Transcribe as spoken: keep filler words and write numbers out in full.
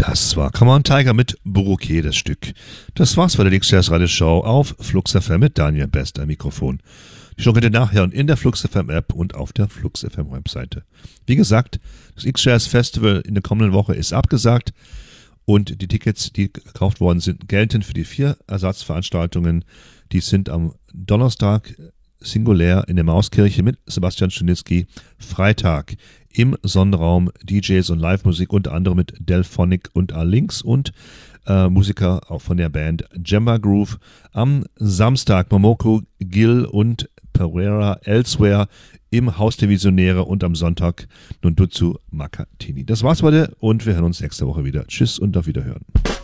Das war Come On Tiger mit Bouquet, das Stück. Das war's bei der X Jazz Radio Show auf Flux F M mit Daniel Best am Mikrofon. Die Show könnt ihr nachhören in der Flux F M App und auf der Flux F M Webseite. Wie gesagt, das X Jazz Festival in der kommenden Woche ist abgesagt und die Tickets, die gekauft worden sind, gelten für die vier Ersatzveranstaltungen. Die sind am Donnerstag singulär in der Mauskirche mit Sebastian Stunitzky, Freitag im Sonderraum D Js und Live-Musik, unter anderem mit Delphonic und A-Links und äh, Musiker auch von der Band Jemba Groove. Am Samstag Momoko, Gill und Pereira Elsewhere im Haus der Visionäre und am Sonntag Nundutsu Makatini. Das war's heute und wir hören uns nächste Woche wieder. Tschüss und auf Wiederhören.